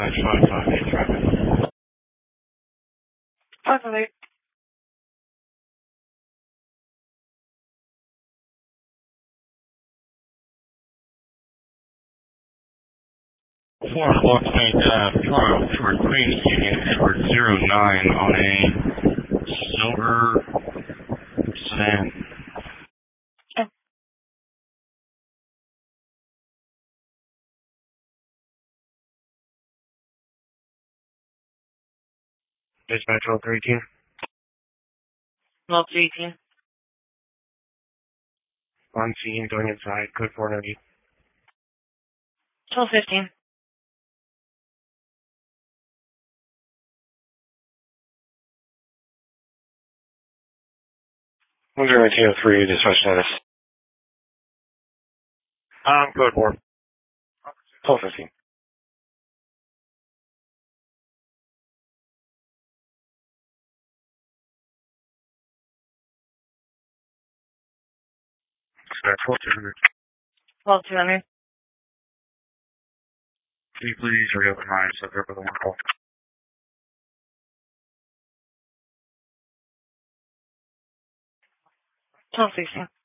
dispatch 558 traffic. 558. O'clock Bank trial short Queens Union short 09 on a silver sedan. Dispatch 1218. 1218. On scene, going inside, code 490. 1215. 10203, dispatch status. Code 4. 1215. Dispatch 12200. 12200. Can you please reopen my subject with a one call? 1216.